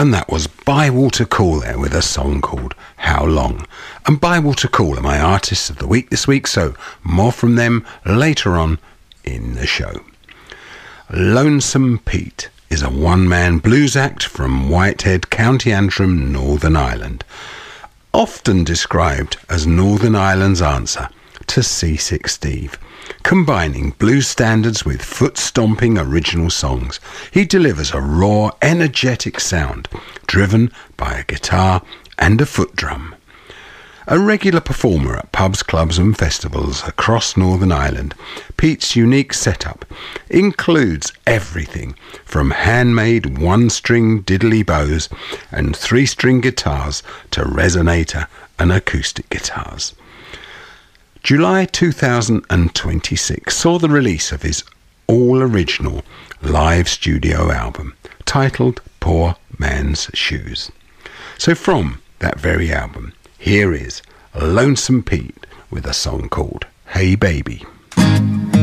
And that was Bywater Cool there with a song called How Long. And Bywater Cool are my artists of the week this week, so more from them later on in the show. Lonesome Pete is a one-man blues act from Whitehead, County Antrim, Northern Ireland. Often described as Northern Ireland's answer to Seasick Steve. Combining blues standards with foot-stomping original songs, he delivers a raw, energetic sound driven by a guitar and a foot drum. A regular performer at pubs, clubs and festivals across Northern Ireland, Pete's unique setup includes everything from handmade one-string diddly bows and three-string guitars to resonator and acoustic guitars. July 2026 saw the release of his all-original live studio album titled Poor Man's Shoes. So from that very album, here is Lonesome Pete with a song called Hey Baby.